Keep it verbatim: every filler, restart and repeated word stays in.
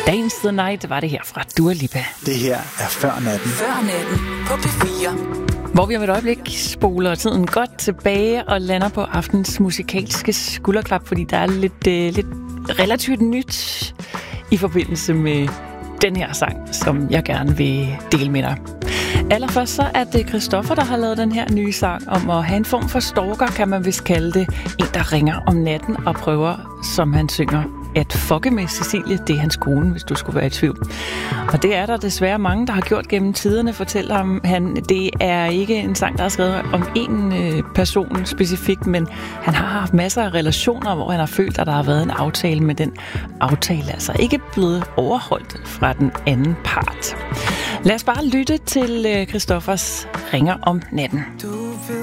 Dance the Night var det her fra Dua Lipa. Det her er Før Natten. Før Natten på P fire. Hvor vi om et øjeblik spoler tiden godt tilbage og lander på aftens musikalske skulderklap, fordi der er lidt, øh, lidt relativt nyt i forbindelse med den her sang, som jeg gerne vil dele med dig. Allerførst så er det Christoffer, der har lavet den her nye sang om at have en form for stalker, kan man vist kalde det. En, der ringer om natten og prøver, som han synger, at fucke med Cecilie. Det er hans kone, hvis du skulle være i tvivl. Og det er der desværre mange, der har gjort gennem tiderne, fortæller ham han. Det er ikke en sang, der er skrevet om en øh, person specifikt, men han har haft masser af relationer, hvor han har følt, at der har været en aftale, med den aftale altså ikke blevet overholdt fra den anden part. Lad os bare lytte til øh, Christoffers Ringer om natten. Du